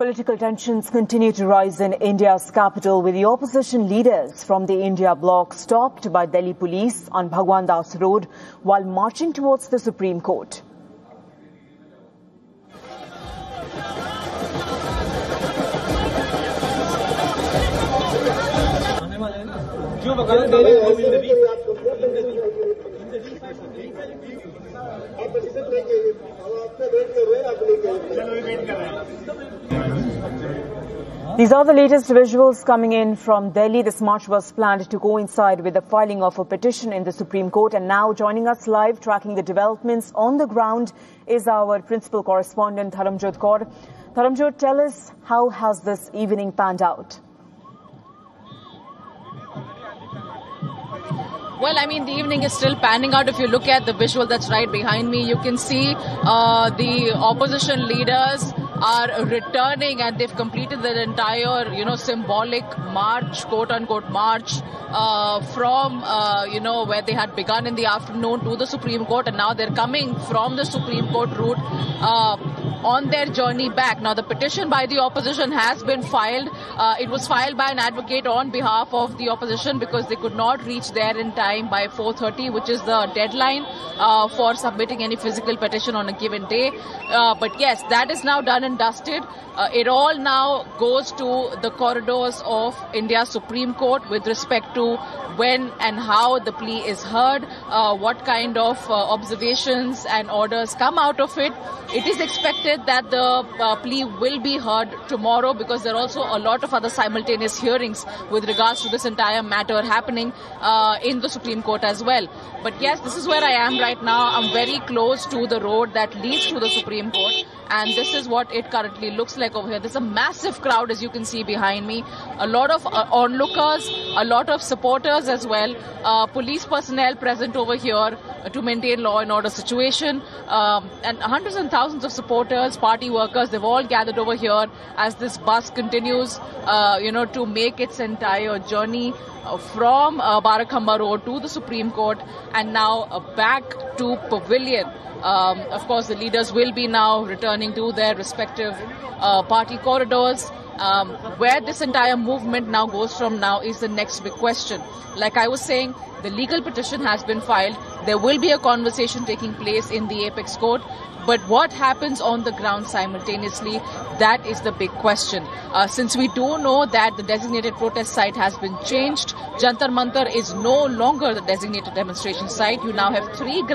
Political tensions continue to rise in India's capital, with the opposition leaders from the India bloc stopped by Delhi police on Bhagwan Das Road while marching towards the Supreme Court. These are the latest visuals coming in from Delhi. This march was planned to coincide with the filing of a petition in the Supreme Court. And now joining us live, tracking the developments on the ground, is our principal correspondent, Dharamjot Kaur. Dharamjot, tell us, how has this evening panned out? Well, I mean, the evening is still panning out. If you look at the visual that's right behind me, you can see the opposition leaders are returning, and they've completed their entire, symbolic march, quote-unquote march, from, where they had begun in the afternoon to the Supreme Court, and now they're coming from the Supreme Court route on their journey back. Now, the petition by the opposition has been filed. It was filed by an advocate on behalf of the opposition because they could not reach there in time by 4:30, which is the deadline for submitting any physical petition on a given day. But yes, that is now done and dusted. It all now goes to the corridors of India's Supreme Court with respect to when and how the plea is heard, what kind of observations and orders come out of it. It is expected that the plea will be heard tomorrow because there are also a lot of other simultaneous hearings with regards to this entire matter happening in the Supreme Court as well. But yes, this is where I am right now. I'm very close to the road that leads to the Supreme Court, and this is what it currently looks like over here. There's a massive crowd, as you can see behind me. A lot of onlookers, a lot of supporters as well. Police personnel present over here to maintain law and order situation. And hundreds and thousands of supporters, party workers, they've all gathered over here as this bus continues, to make its entire journey from Barakhamba Road to the Supreme Court and now back to Pavilion. Of course, the leaders will be now returning to their respective party corridors. Where this entire movement now goes from now is the next big question. Like I was saying, the legal petition has been filed. There will be a conversation taking place in the Apex Court. But what happens on the ground simultaneously, that is the big question. Since we do know that the designated protest site has been changed, Jantar Mantar is no longer the designated demonstration site. You now have 3